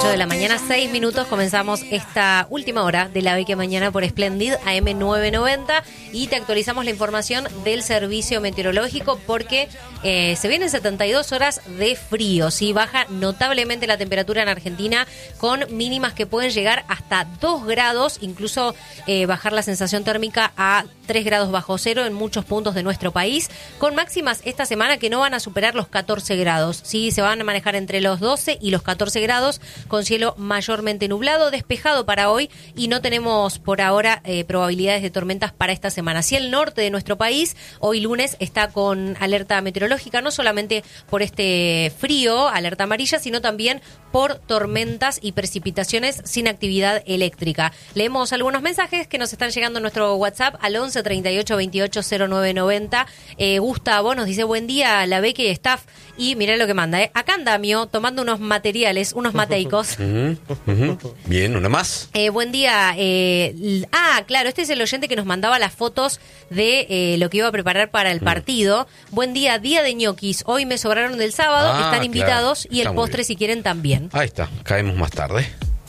8 de la mañana, 6 minutos, comenzamos esta última hora de la Vecchia Mañana por Splendid AM990 y te actualizamos la información del servicio meteorológico porque se vienen 72 horas de frío, ¿sí? Baja notablemente la temperatura en Argentina con mínimas que pueden llegar hasta 2 grados, incluso bajar la sensación térmica a 3 grados bajo cero en muchos puntos de nuestro país, con máximas esta semana que no van a superar los 14 grados, ¿sí? Se van a manejar entre los 12 y los 14 grados, con cielo mayormente nublado, despejado para hoy y no tenemos por ahora probabilidades de tormentas para esta semana. Si el norte de nuestro país, hoy lunes, está con alerta meteorológica, no solamente por este frío, alerta amarilla, sino también por tormentas y precipitaciones sin actividad eléctrica. Leemos algunos mensajes que nos están llegando en nuestro WhatsApp al 11 38 28 0990. Gustavo nos dice, buen día, la Vecchia y staff. Y mirá lo que manda, acá Andamio tomando unos materiales, unos mateicos. Bien, una más. Buen día. Claro, este es el oyente que nos mandaba las fotos de lo que iba a preparar para el partido. Buen día, día de ñoquis. Hoy me sobraron del sábado, están invitados, claro, y el postre si quieren también. Ahí está, caemos más tarde.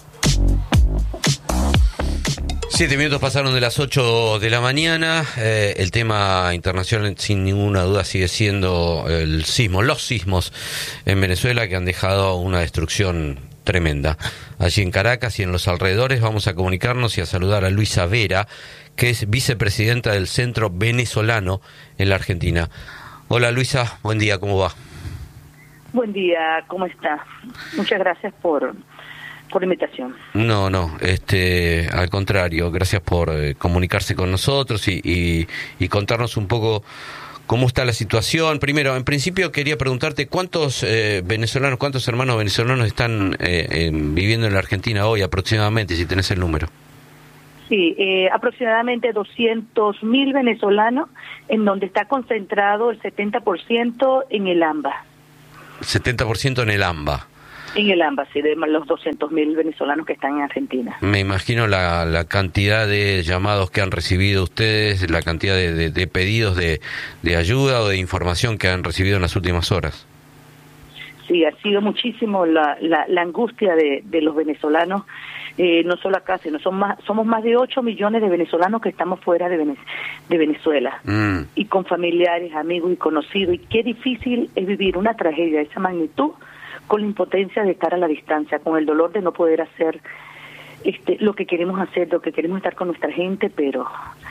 7 minutos pasaron de las 8 de la mañana. El tema internacional, sin ninguna duda, sigue siendo el sismo, los sismos en Venezuela, que han dejado una destrucción tremenda. Allí en Caracas y en los alrededores vamos a comunicarnos y a saludar a Luisa Vera, que es vicepresidenta del Centro Venezolano en la Argentina. Hola Luisa, buen día, ¿cómo va? Buen día, ¿cómo está? Muchas gracias por la invitación. No, al contrario, gracias por comunicarse con nosotros y contarnos un poco cómo está la situación. Primero, en principio quería preguntarte cuántos hermanos venezolanos están viviendo en la Argentina hoy aproximadamente, si tenés el número. Sí, aproximadamente 200.000 venezolanos, en donde está concentrado el 70% en el AMBA. 70% en el AMBA. En el AMBA, sí, de los 200.000 venezolanos que están en Argentina. Me imagino la cantidad de llamados que han recibido ustedes, la cantidad de pedidos de ayuda o de información que han recibido en las últimas horas. Sí, ha sido muchísimo la angustia de los venezolanos, no solo acá, sino somos más de 8 millones de venezolanos que estamos fuera de Venezuela, y con familiares, amigos y conocidos, y qué difícil es vivir una tragedia de esa magnitud con la impotencia de estar a la distancia, con el dolor de no poder hacer lo que queremos hacer, lo que queremos estar con nuestra gente, pero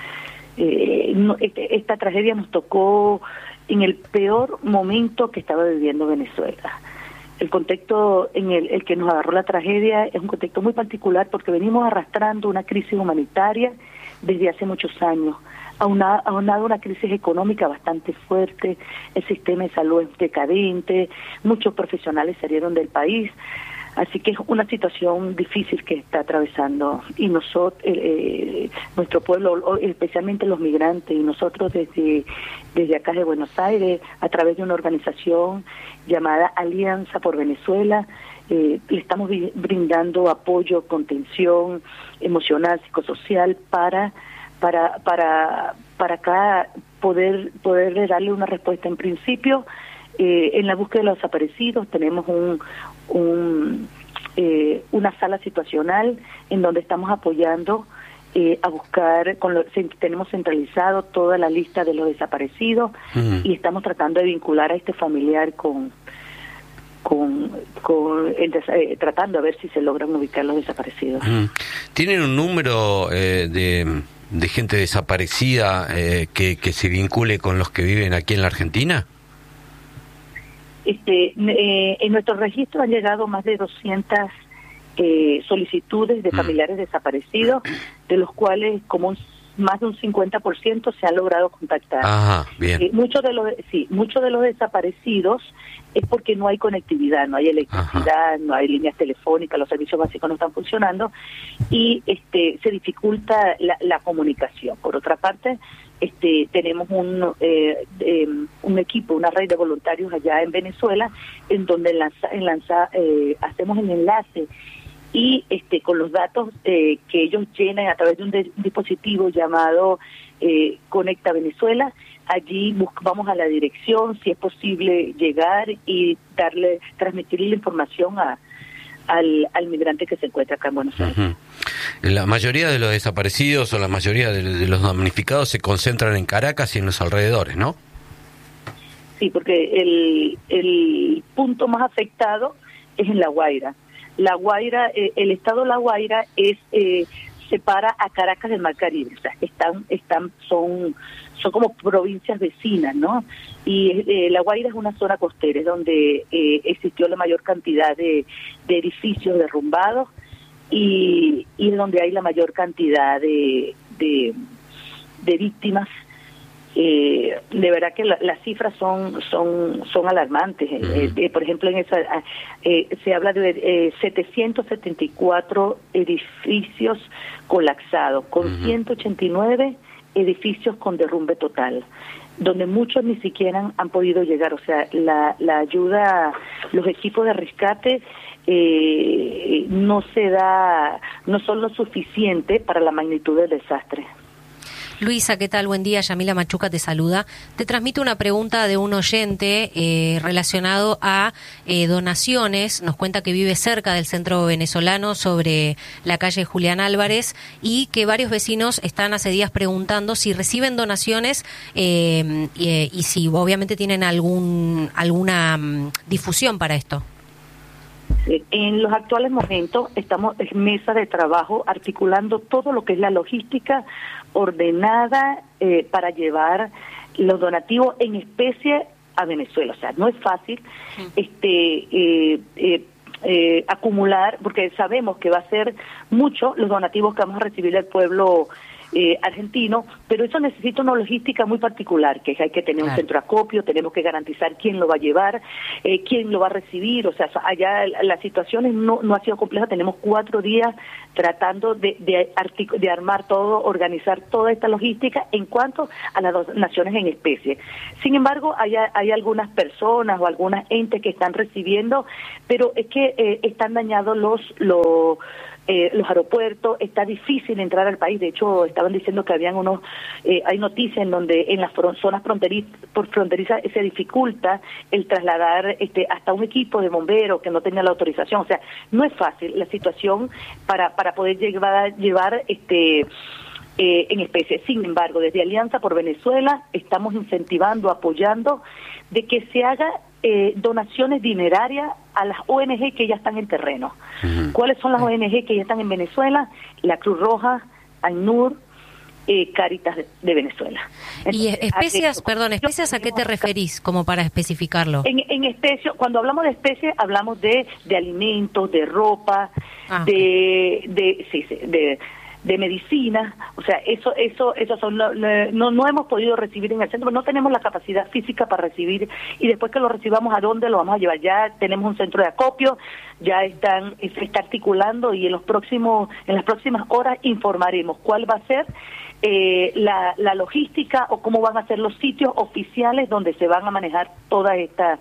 esta tragedia nos tocó en el peor momento que estaba viviendo Venezuela. El contexto en el que nos agarró la tragedia es un contexto muy particular porque venimos arrastrando una crisis humanitaria desde hace muchos años, aunado a una crisis económica bastante fuerte, el sistema de salud es decadente, muchos profesionales salieron del país, así que es una situación difícil que está atravesando, y nosotros, nuestro pueblo, especialmente los migrantes, y nosotros desde acá de Buenos Aires, a través de una organización llamada Alianza por Venezuela, le estamos brindando apoyo, contención emocional, psicosocial para acá poder darle una respuesta. En principio, en la búsqueda de los desaparecidos tenemos una sala situacional en donde estamos apoyando a buscar, tenemos centralizado toda la lista de los desaparecidos, y estamos tratando de vincular a este familiar tratando a ver si se logran ubicar los desaparecidos. ¿Tienen un número de gente desaparecida que se vincule con los que viven aquí en la Argentina? En nuestro registro han llegado más de 200 solicitudes de familiares desaparecidos, de los cuales más de un 50% se ha logrado contactar. Ajá, bien. Muchos de los desaparecidos es porque no hay conectividad, no hay electricidad, no hay líneas telefónicas, los servicios básicos no están funcionando, y se dificulta la comunicación. Por otra parte, tenemos un equipo, una red de voluntarios allá en Venezuela, en donde hacemos el enlace y con los datos que ellos llenan a través de un dispositivo llamado Conecta Venezuela. Allí vamos a la dirección, si es posible llegar y transmitirle la información al migrante que se encuentra acá en Buenos Aires. Uh-huh. La mayoría de los desaparecidos o la mayoría de los damnificados se concentran en Caracas y en los alrededores, ¿no? Sí, porque el punto más afectado es en La Guaira. La Guaira, el estado de La Guaira separa a Caracas del Mar Caribe, o sea, son como provincias vecinas, ¿no? Y La Guaira es una zona costera, es donde existió la mayor cantidad de edificios derrumbados y es donde hay la mayor cantidad de víctimas. De verdad que las cifras son alarmantes. Por ejemplo, en esa se habla de 774 edificios colapsados, con 189 edificios con derrumbe total, donde muchos ni siquiera han podido llegar. O sea, la ayuda, los equipos de rescate no son lo suficiente para la magnitud del desastre. Luisa, ¿qué tal? Buen día, Yamila Machuca te saluda. Te transmito una pregunta de un oyente relacionado a donaciones. Nos cuenta que vive cerca del centro venezolano sobre la calle Julián Álvarez y que varios vecinos están hace días preguntando si reciben donaciones y si obviamente tienen alguna difusión para esto. En los actuales momentos estamos en mesa de trabajo articulando todo lo que es la logística ordenada para llevar los donativos en especie a Venezuela. O sea, no es fácil acumular, porque sabemos que va a ser mucho los donativos que vamos a recibir del pueblo argentino, pero eso necesita una logística muy particular, que hay que tener un centro de acopio, tenemos que garantizar quién lo va a llevar, quién lo va a recibir. O sea, allá la situación no ha sido compleja. Tenemos 4 días tratando de armar todo, organizar toda esta logística en cuanto a las donaciones en especie. Sin embargo, hay algunas personas o algunas entes que están recibiendo, pero es que están dañados los aeropuertos, está difícil entrar al país. De hecho, estaban diciendo que hay noticias en donde en las zonas fronterizas se dificulta el trasladar hasta un equipo de bomberos que no tenga la autorización. O sea, no es fácil la situación para poder llevar en especie. Sin embargo, desde Alianza por Venezuela estamos incentivando, apoyando de que se haga donaciones dinerarias a las ONG que ya están en terreno. ¿Cuáles son las ONG que ya están en Venezuela? La Cruz Roja, ACNUR, Cáritas de Venezuela. Entonces, y especias, ¿a qué te referís? Como para especificarlo. En especies, cuando hablamos de especies, hablamos de alimentos, de ropa, de medicina. O sea, eso son no hemos podido recibir en el centro, no tenemos la capacidad física para recibir, y después que lo recibamos, ¿a dónde lo vamos a llevar? Ya tenemos un centro de acopio, ya se está articulando, y en las próximas horas informaremos cuál va a ser la logística o cómo van a ser los sitios oficiales donde se van a manejar todas estas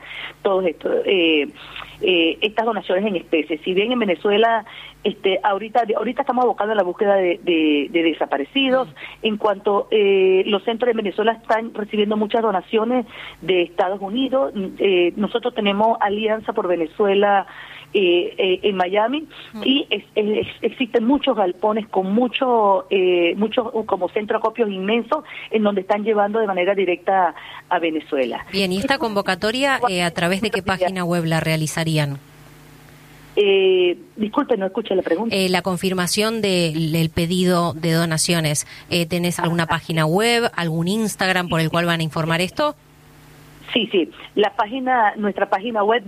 donaciones en especie. Si bien en Venezuela ahorita estamos abocados a la búsqueda de desaparecidos, en cuanto los centros de Venezuela están recibiendo muchas donaciones de Estados Unidos. Nosotros tenemos Alianza por Venezuela en Miami, y existen muchos galpones con muchos como centro acopios inmensos en donde están llevando de manera directa a Venezuela. Bien, ¿y esta convocatoria a través de qué página web la realizarían? Disculpe, no escuché la pregunta. La confirmación del pedido de donaciones, ¿tenés alguna página web, algún Instagram por el cual van a informar esto? Sí, nuestra página web,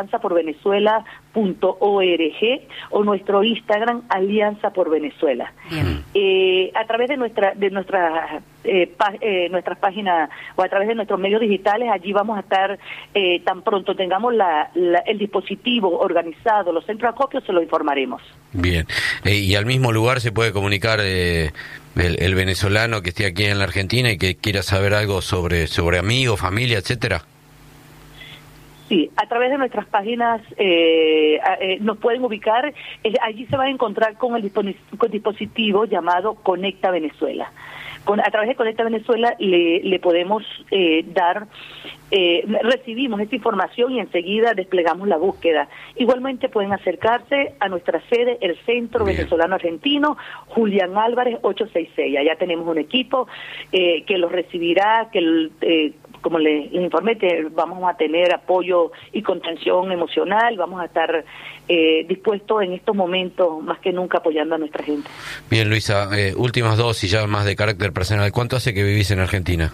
alianzaporvenezuela.org, o nuestro Instagram, Alianza por Venezuela. A través de nuestras páginas o a través de nuestros medios digitales, allí vamos a estar, tan pronto tengamos el dispositivo organizado, los centros de acopio, se lo informaremos. Bien, y al mismo lugar se puede comunicar el venezolano que esté aquí en la Argentina y que quiera saber algo sobre amigos, familia, etcétera. Sí, a través de nuestras páginas nos pueden ubicar. Allí se va a encontrar con el dispositivo llamado Conecta Venezuela. A través de Conecta Venezuela le podemos dar, recibimos esta información y enseguida desplegamos la búsqueda. Igualmente pueden acercarse a nuestra sede, el Centro Venezolano Argentino, Julián Álvarez 866. Allá tenemos un equipo que los recibirá, como les informé, vamos a tener apoyo y contención emocional, vamos a estar dispuestos en estos momentos más que nunca apoyando a nuestra gente. Bien, Luisa, últimas dos y ya más de carácter personal. ¿Cuánto hace que vivís en Argentina?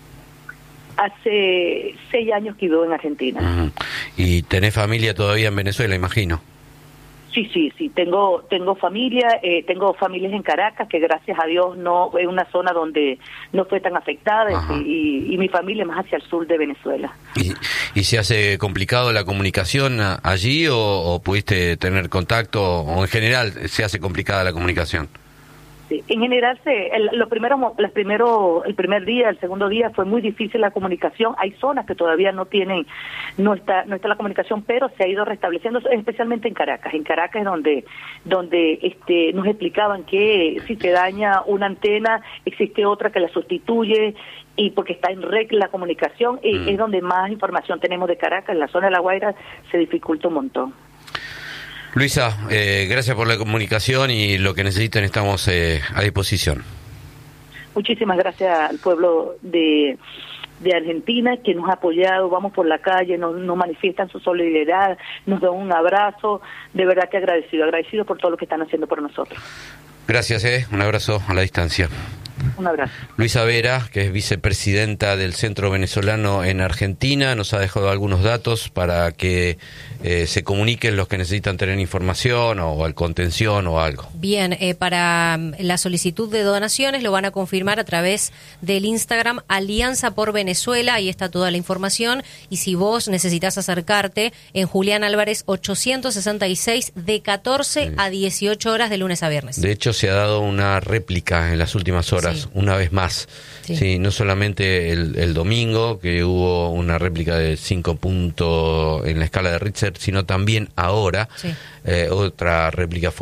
Hace 6 años que vivo en Argentina. ¿Y tenés familia todavía en Venezuela, imagino? Sí, tengo familia, tengo familias en Caracas, que gracias a Dios no es una zona donde no fue tan afectada, y mi familia más hacia el sur de Venezuela. ¿Y se hace complicado la comunicación allí o pudiste tener contacto, o en general se hace complicada la comunicación? Sí, en general el primer día, el segundo día fue muy difícil la comunicación. Hay zonas que todavía no está la comunicación, pero se ha ido restableciendo, especialmente en Caracas. En Caracas es donde nos explicaban que si se daña una antena, existe otra que la sustituye, y porque está en red la comunicación, es donde más información tenemos de Caracas. En la zona de La Guaira se dificulta un montón. Luisa, gracias por la comunicación, y lo que necesiten estamos a disposición. Muchísimas gracias al pueblo de Argentina, que nos ha apoyado. Vamos por la calle, nos manifiestan su solidaridad, nos dan un abrazo. De verdad que agradecido por todo lo que están haciendo por nosotros. Gracias, un abrazo a la distancia. Un abrazo. Luisa Vera, que es vicepresidenta del Centro Venezolano en Argentina, nos ha dejado algunos datos para que se comuniquen los que necesitan tener información o al contención o algo. Bien, para la solicitud de donaciones lo van a confirmar a través del Instagram Alianza por Venezuela, ahí está toda la información, y si vos necesitas acercarte, en Julián Álvarez 866, de 14 a 18 horas de lunes a viernes. De hecho, se ha dado una réplica en las últimas horas, una vez más. Sí, no solamente el domingo, que hubo una réplica de 5 puntos en la escala de Richter, sino también ahora otra réplica fue